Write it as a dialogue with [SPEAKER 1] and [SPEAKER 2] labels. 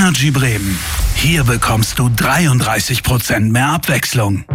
[SPEAKER 1] Energy Bremen. Hier bekommst du 33% mehr Abwechslung.